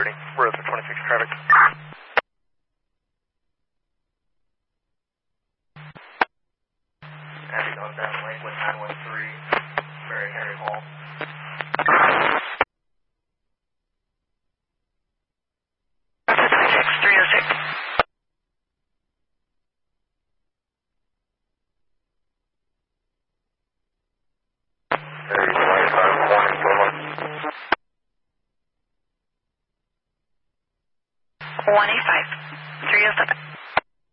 We're at the 26 traffic. Heading on down Lakewood 913, Mary Henry Hall. That's 306. There's 25 warning, Boma. 185, 307.